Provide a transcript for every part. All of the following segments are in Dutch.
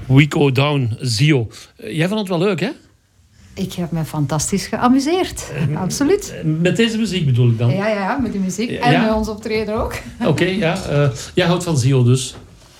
We Go Down, Zio. Jij vond het wel leuk, hè? Ik heb me fantastisch geamuseerd. Absoluut. Met deze muziek bedoel ik dan? Ja, met de muziek. En met ons optreden ook. Oké, ja. Jij houdt van Zio dus?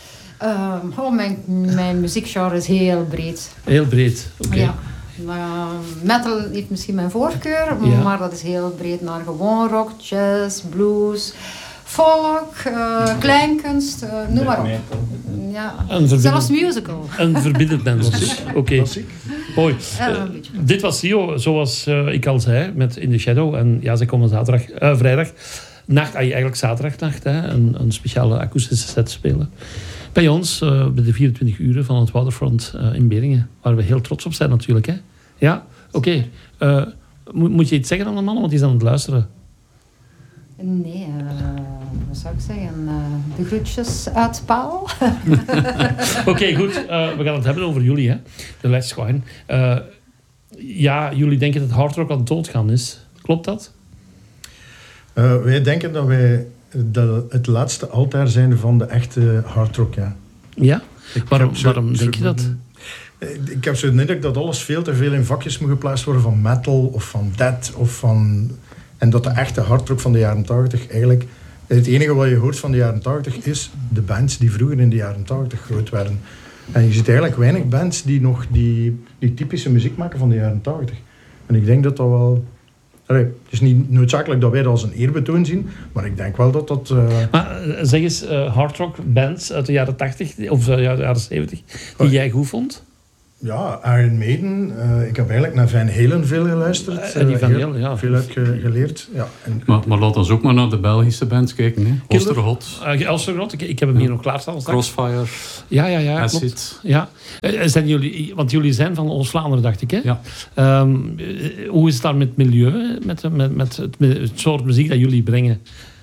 Mijn muziekgenre is heel breed. Heel breed, oké. Ja. Metal heeft misschien mijn voorkeur, maar dat is heel breed naar gewoon rock, jazz, blues, folk, kleinkunst, noem maar op. Ja. Zelfs musical. Een verbindend mens dus. Oké. Mooi. Dit was Zio, zoals ik al zei, met In The Shadow. En ja, ze komen vrijdag nacht, eigenlijk zaterdagnacht, een speciale akoestische set spelen. Bij ons, bij de 24 uren van het Waterfront in Beringen. Waar we heel trots op zijn natuurlijk. Hè? Ja, oké. Moet je iets zeggen aan de man, want die is aan het luisteren. Nee, wat zou ik zeggen? De groetjes uit Paal. Oké, goed. We gaan het hebben over jullie, hè? De Let's Go In. Ja, jullie denken dat hardrock aan het doodgaan is. Klopt dat? Wij denken dat wij het laatste altaar zijn van de echte hardrock, ja. Ja? Waarom denk je dat? Ik heb zo de indruk dat alles veel te veel in vakjes moet geplaatst worden van metal of van death of van... En dat de echte hardrock van de jaren 80 eigenlijk... Het enige wat je hoort van de jaren 80 is de bands die vroeger in de jaren 80 groot werden. En je ziet eigenlijk weinig bands die nog die typische muziek maken van de jaren 80. En ik denk dat dat wel... Het is niet noodzakelijk dat wij dat als een eerbetoon zien, maar ik denk wel dat dat... Maar zeg eens, hardrock bands uit de jaren 80 of de jaren 70 die jij goed vond? Ja, Iron Maiden. Ik heb eigenlijk naar Van Halen veel geluisterd. Die Van Halen, ja. Veel uitgeleerd. Ja, maar laat ons ook maar naar de Belgische bands kijken. Hè? Osterhot. Osterhot, ik heb hem hier nog klaarstaan. Crossfire. Ja, Acid. klopt. Ja. Zijn jullie, want jullie zijn van Oost-Vlaanderen, dacht ik, hè? Ja. Hoe is het daar met het milieu, met het soort muziek dat jullie brengen?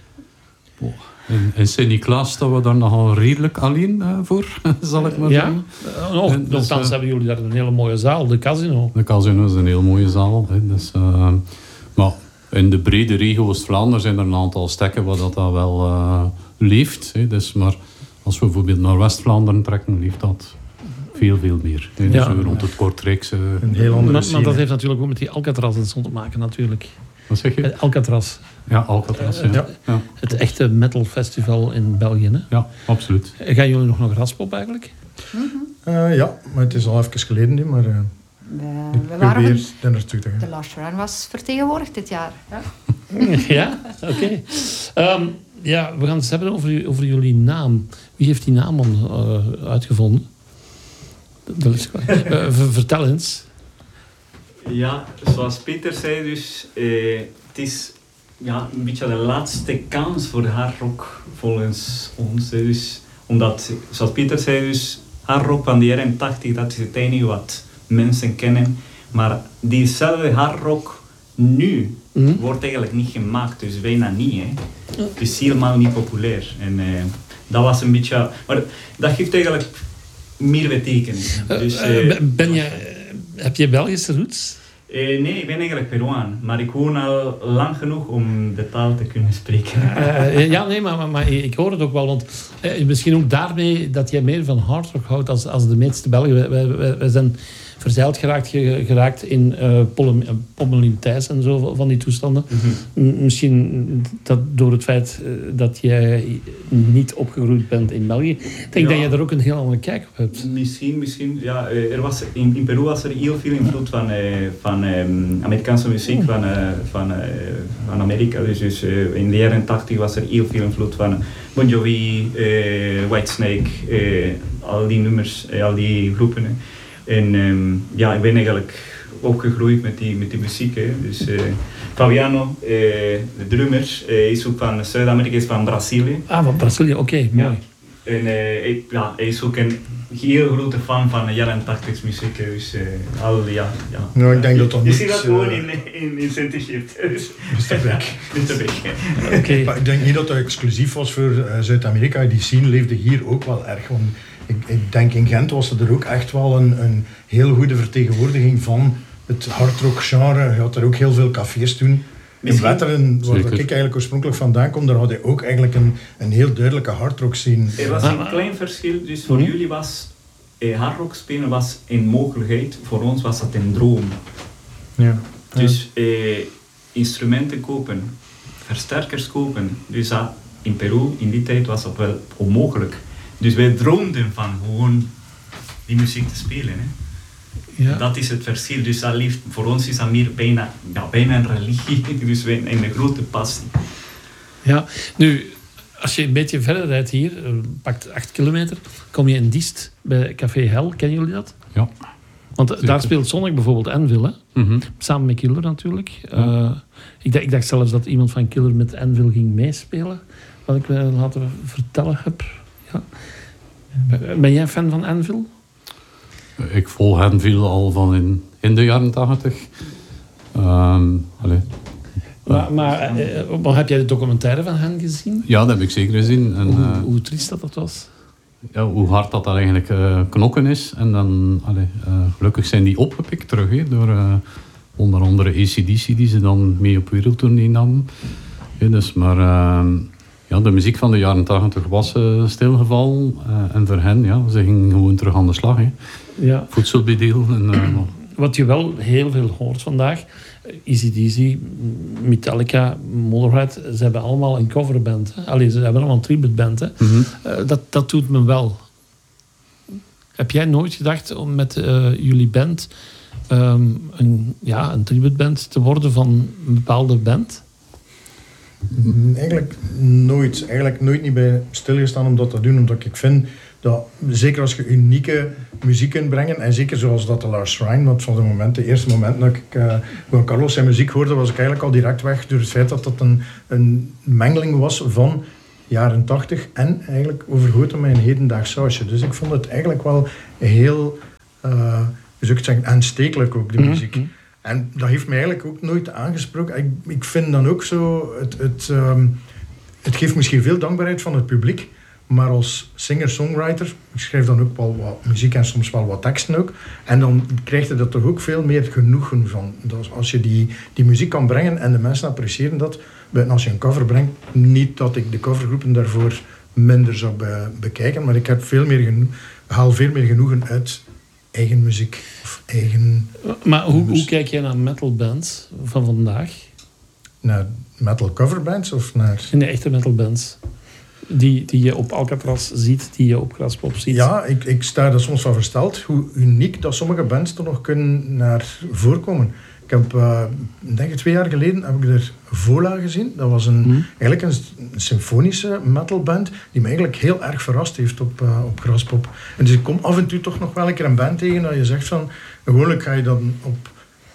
In Sint-Niklaas staan we daar nogal redelijk alleen voor, zal ik maar zeggen. Nogthans hebben jullie daar een hele mooie zaal, de Casino. De Casino is een heel mooie zaal. Hè. Dus, maar in de brede regio Oost-Vlaanderen zijn er een aantal stekken waar dat wel leeft. Hè. Dus, maar als we bijvoorbeeld naar West-Vlaanderen trekken, leeft dat veel meer. Hè. Dus rond het Kortrijkse... Een heel andere scene. Maar dat heeft natuurlijk ook met die Alcatraz en zo te maken, natuurlijk. Wat zeg je? Alcatraz. Ja, Alcatraz. Ja. Het echte metal festival in België, hè? Ja, absoluut. Gaan jullie nog naar Graspop eigenlijk? Ja, maar het is al even geleden nu, maar we waren weer daar naartoe te gaan. De Last Run was vertegenwoordigd dit jaar. Ja, ja? Oké. We gaan het hebben over jullie naam. Wie heeft die naam uitgevonden? Vertel eens. Ja, zoals Peter zei dus, het is een beetje de laatste kans voor hardrock volgens ons. Dus, omdat, zoals Peter zei dus, hardrock van de jaren 80, dat is het enige wat mensen kennen. Maar diezelfde hardrock nu wordt eigenlijk niet gemaakt, dus bijna niet. Hè. Het is helemaal niet populair. En dat was een beetje... Maar dat geeft eigenlijk meer betekenis. Dus, heb je Belgische roots? Nee, ik ben eigenlijk Peruaan, maar ik woon al lang genoeg om de taal te kunnen spreken. Maar ik hoor het ook wel, want misschien ook daarmee dat jij meer van hardrock houdt als de meeste Belgen. Wij zijn verzeild geraakt in Pommelien Thijs en zo van die toestanden. Mm-hmm. Misschien dat door het feit dat jij niet opgegroeid bent in België. Ik denk dat jij daar ook een heel andere kijk op hebt. Misschien. Ja, in Peru was er heel veel invloed van Amerikaanse muziek van Amerika. Dus in de jaren 80 was er heel veel invloed van Bon Jovi, Whitesnake, al die nummers, al die groepen. En ik ben eigenlijk opgegroeid met die muziek. Hè. Dus Fabiano, de drummer, is ook van Zuid-Amerika, is van Brazilië. Van Brazilië, oké, mooi. En hij is ook een heel grote fan van de jaren 80 muziek. Dus Nou, ik denk dat dat je niet... ziet dat gewoon in zijn t-shirt. Dus, Mr. Big. Okay. Maar ik denk niet dat dat exclusief was voor Zuid-Amerika. Die scene leefde hier ook wel erg. Want ik denk in Gent was er ook echt wel een heel goede vertegenwoordiging van het hardrock genre. Je had er ook heel veel cafés toen. In Wetteren, waar ik eigenlijk oorspronkelijk vandaan kom, daar had je ook eigenlijk een heel duidelijke hardrock scene. Er was een klein verschil, dus voor jullie was hardrock spelen was een mogelijkheid. Voor ons was dat een droom. Ja. Dus instrumenten kopen, versterkers kopen. Dus in Peru in die tijd was dat wel onmogelijk. Dus wij droomden van gewoon die muziek te spelen. Hè. Ja. Dat is het verschil. Dus dat leeft, voor ons is dat meer bijna een religie. Dus een grote passie. Ja, nu, als je een beetje verder rijdt hier, pakt 8 kilometer, kom je in Diest bij Café Hel. Kennen jullie dat? Ja. Want Zeker. daar speelt zondag bijvoorbeeld Anvil, hè? Mm-hmm. Samen met Killer natuurlijk. Ja. Ik dacht zelfs dat iemand van Killer met Anvil ging meespelen. Wat ik me laten vertellen heb. Ja. Ben jij fan van Anvil? Ik volg hen veel al van in de jaren 80. Maar heb jij de documentaire van hen gezien? Ja, dat heb ik zeker gezien. En, hoe triest dat was? ja, hoe hard dat eigenlijk knokken is. En dan, gelukkig zijn die opgepikt terug door onder andere AC/DC die ze dan mee op wereldtournee namen. Dus, maar ja, de muziek van de jaren 80 was stilgevallen. En voor hen, ja, ze gingen gewoon terug aan de slag. Ja. Voedselbedeel. Wat je wel heel veel hoort vandaag, AC/DC, Metallica, Motorhead, ze hebben allemaal een coverband. Allee, ze hebben allemaal een tributeband. Mm-hmm. Dat doet me wel. Heb jij nooit gedacht om met jullie band een tributeband te worden van een bepaalde band? Eigenlijk nooit niet bij stilgestaan om dat te doen, omdat ik vind dat, zeker als je unieke muziek kunt brengen, en zeker zoals dat de Lars Ryan, want van de eerste moment dat ik Juan Carlos zijn muziek hoorde, was ik eigenlijk al direct weg door het feit dat dat een mengeling was van jaren 80 en eigenlijk overgoten met een hedendaags sausje. Dus ik vond het eigenlijk wel heel, hoe zou ik het zeggen, aanstekelijk ook, de muziek. Mm-hmm. En dat heeft mij eigenlijk ook nooit aangesproken. Ik vind dan ook zo, het geeft misschien veel dankbaarheid van het publiek, maar als singer-songwriter, ik schrijf dan ook wel wat muziek en soms wel wat teksten ook, en dan krijg je er toch ook veel meer genoegen van. Dus als je die muziek kan brengen en de mensen appreciëren dat, als je een cover brengt, niet dat ik de covergroepen daarvoor minder zou bekijken, maar ik heb haal veel meer genoegen uit eigen muziek of eigen... Maar hoe kijk jij naar metalbands van vandaag? Naar metal coverbands of naar... In de echte metalbands. Die je op Alcatraz ziet, die je op Graspop ziet. Ja, ik sta er soms van versteld hoe uniek dat sommige bands er nog kunnen naar voorkomen. Ik heb, denk ik 2 jaar geleden, heb ik er Vola gezien. Dat was eigenlijk een symfonische metalband die me eigenlijk heel erg verrast heeft op Graspop. En dus ik kom af en toe toch nog wel een keer een band tegen dat je zegt van, gewoonlijk ga je dan op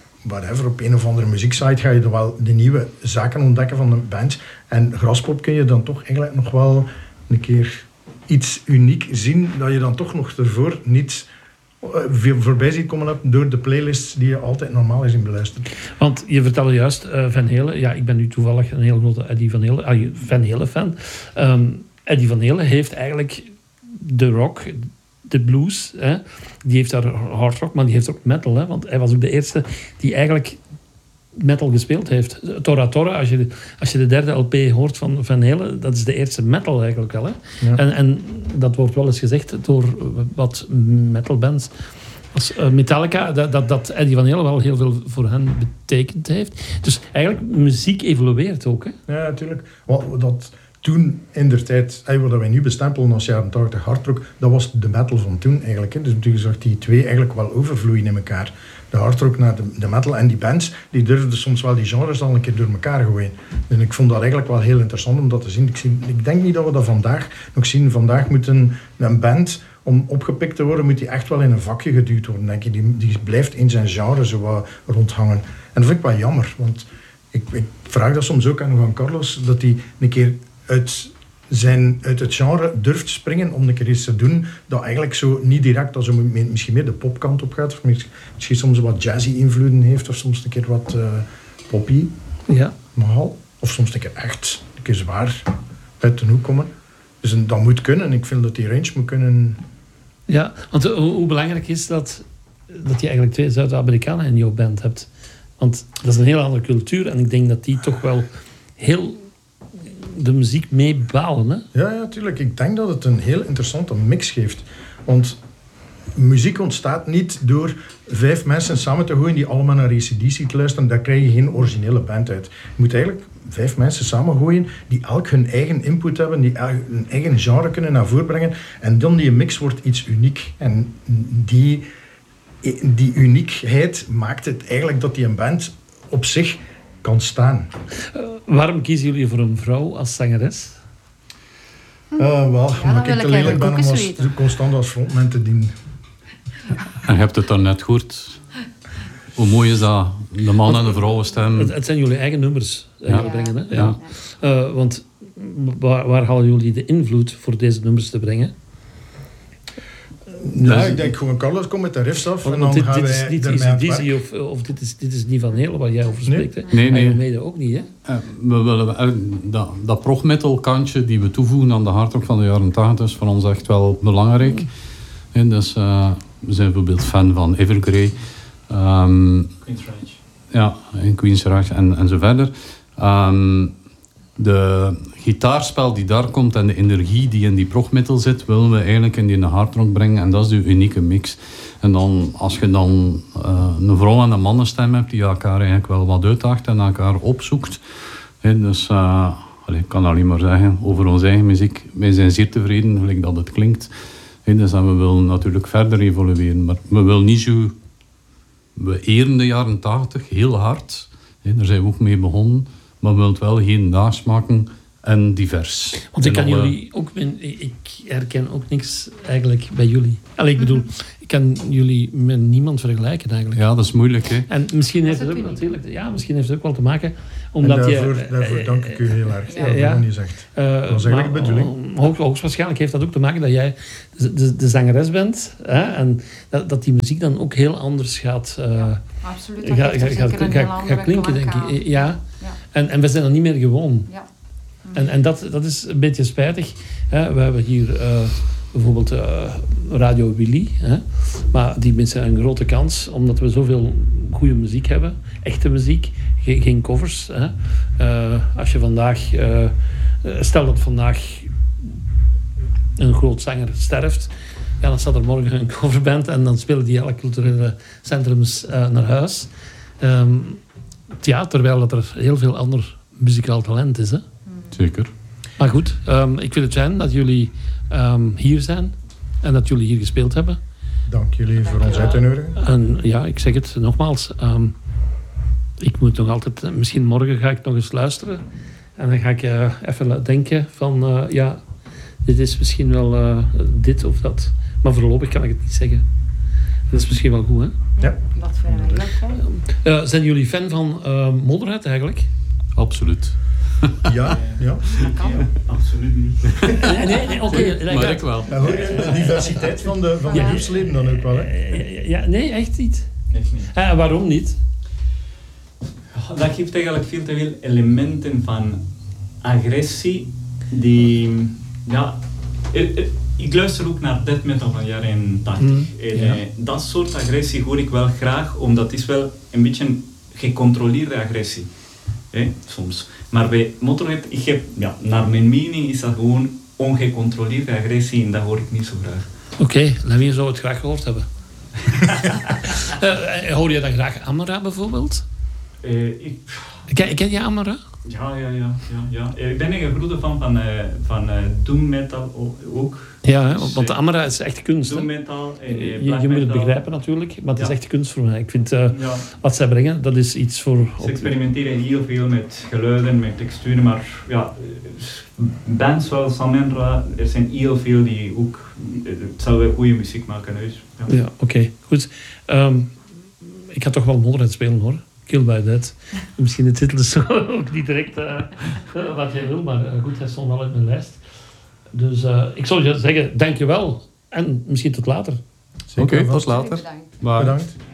een of andere muzieksite ga je dan wel de nieuwe zaken ontdekken van de band. En Graspop kun je dan toch eigenlijk nog wel een keer iets uniek zien dat je dan toch nog ervoor niet voorbij ziet komen hebt door de playlists die je altijd normaal is in beluistert. Want je vertelde juist Van Halen. Ja, ik ben nu toevallig een heel grote Eddie Van Halen fan. Eddie Van Halen heeft eigenlijk de rock, de blues, hè, die heeft daar hard rock, maar die heeft ook metal. Hè, want hij was ook de eerste die eigenlijk metal gespeeld heeft. Tora Tora, als je de derde LP hoort van Van Halen, dat is de eerste metal eigenlijk al. Hè. Ja. En dat wordt wel eens gezegd door wat metalbands als Metallica, dat Eddie Van Halen wel heel veel voor hen betekend heeft. Dus eigenlijk, muziek evolueert ook. Hè. Ja, natuurlijk. Dat toen in der tijd, wat wij nu bestempelen als jaren 80 hardrock, dat was de metal van toen eigenlijk. Hè. Dus je zag die twee eigenlijk wel overvloeien in elkaar. De hardrock naar de metal en die bands, die durfden soms wel die genres al een keer door elkaar gooien. En ik vond dat eigenlijk wel heel interessant om dat te zien. Ik denk niet dat we dat vandaag nog zien. Vandaag moet een band, om opgepikt te worden, moet die echt wel in een vakje geduwd worden, denk ik. Die blijft in zijn genre zo wat rondhangen. En dat vind ik wel jammer, want ik vraag dat soms ook aan Juan Carlos, dat hij een keer uit het genre durft springen om een keer iets te doen dat eigenlijk zo niet direct, als misschien meer de popkant op gaat, of misschien soms wat jazzy invloeden heeft, of soms een keer wat poppy, ja. Nogal. Of soms een keer echt een keer zwaar uit de hoek komen. Dus dat moet kunnen. Ik vind dat die range moet kunnen. Ja, want hoe belangrijk is dat je eigenlijk 2 Zuid-Amerikanen in jouw band hebt? Want dat is een heel andere cultuur en ik denk dat die toch wel heel de muziek mee bepalen, hè? Ja, tuurlijk. Ik denk dat het een heel interessante mix geeft. Want muziek ontstaat niet door 5 mensen samen te gooien die allemaal naar AC/DC te luisteren. Daar krijg je geen originele band uit. Je moet eigenlijk 5 mensen samengooien die elk hun eigen input hebben, die hun eigen genre kunnen naar voren brengen. En dan die mix wordt iets uniek. En die uniekheid maakt het eigenlijk dat die een band op zich kan staan. Waarom kiezen jullie voor een vrouw als zangeres? Omdat ik te lelijk ben om constant als frontman te dienen. En je hebt het daarnet gehoord. Hoe mooi is dat? De man en de vrouwenstem. Het zijn jullie eigen nummers die jullie brengen. Hè? Ja. Want waar halen jullie de invloed voor deze nummers te brengen? Ja, ik denk gewoon Carlos komt met de riffs af en dan dit gaan is wij niet ermee aan het werk. easy of dit is niet van Helen waar jij over spreekt. Hè? Nee. En mede ook niet. Hè? We willen dat prog-metal kantje die we toevoegen aan de hardrock van de jaren 80 is voor ons echt wel belangrijk. En dus, we zijn bijvoorbeeld fan van Evergrey. Queensrÿche. Ja, in Queensrÿche en zo verder. De gitaarspel die daar komt en de energie die in die prog-metal zit, willen we eigenlijk in die hardrock brengen. En dat is de unieke mix. En dan, als je dan een vrouw en een mannenstem hebt die elkaar eigenlijk wel wat uitdaagt en elkaar opzoekt. Dus ik kan alleen maar zeggen over onze eigen muziek. Wij zijn zeer tevreden, gelijk dat het klinkt. Dus we willen natuurlijk verder evolueren. Maar we willen niet zo... We eren de jaren 80 heel hard. Daar zijn we ook mee begonnen. Maar we willen het wel hedendaags maken en divers. Want ik herken ook niks eigenlijk bij jullie. Ik bedoel, ik kan jullie met niemand vergelijken eigenlijk. Ja, dat is moeilijk, hè. En misschien heeft het ook natuurlijk... Ja, misschien heeft het ook wel te maken... Omdat daarvoor dank ik u heel erg. Ja, niet zegt. Dat was eigenlijk de bedoeling. Hoogstwaarschijnlijk heeft dat ook te maken dat jij de zangeres bent. Hè, en dat die muziek dan ook heel anders gaat... Absoluut, gaat klinken, denk ik. Ja. En we zijn er niet meer gewoon. Ja. En dat is een beetje spijtig. Hè. We hebben hier bijvoorbeeld Radio Willy. Hè. Maar die missen een grote kans, omdat we zoveel goede muziek hebben. Echte muziek, geen covers. Hè. Als je vandaag... stel dat vandaag een groot zanger sterft, ja, dan staat er morgen een coverband en dan spelen die alle culturele centrums naar huis. Terwijl dat er heel veel ander muzikaal talent is. Hè? Zeker. Maar goed, ik vind het fijn dat jullie hier zijn en dat jullie hier gespeeld hebben. Dank jullie voor ons uit te nodigen. En ja, ik zeg het nogmaals. Ik moet nog altijd... Misschien morgen ga ik nog eens luisteren. En dan ga ik even denken van... dit is misschien wel dit of dat. Maar voorlopig kan ik het niet zeggen. Dat is misschien wel goed, hè? Ja. Dat vinden wij heel fijn. Zijn jullie fan van Motörhead eigenlijk? Absoluut. Ja. Absoluut niet. Nee, oké. Maar ik wel. Ja, hoor je de diversiteit van de groepsleden dan ook wel, hè? Nee, echt niet. Echt niet. Waarom niet? Dat geeft eigenlijk veel te veel elementen van agressie die... Ja, ik luister ook naar death metal van jaren 80. Dat soort agressie hoor ik wel graag, omdat het is wel een beetje gecontroleerde agressie. Soms. Maar bij Motörhead, naar mijn mening is dat gewoon ongecontroleerde agressie en dat hoor ik niet zo graag. Oké, wie zou het graag gehoord hebben? Hoor je dan graag Amara bijvoorbeeld? Ken je Amara? Ja. Ik ben een grote fan van doom metal ook. Ja, want de Amara is echt kunst. Doom metal en je moet het begrijpen natuurlijk, maar het is echt kunst voor mij. Ik vind wat zij brengen, dat is iets voor... Ze experimenteren heel veel met geluiden, met texturen, maar bands zoals Samendra, er zijn heel veel die ook hetzelfde goede muziek maken. Dus, ja, oké, goed. Ik ga toch wel Motörhead spelen hoor. Kill by Dead. Misschien de titel is ook niet direct wat jij wil, maar goed, hij stond wel uit mijn lijst. Dus ik zou je zeggen, dankjewel en misschien tot later. Oké, tot later. Bedankt. Bye. Bedankt.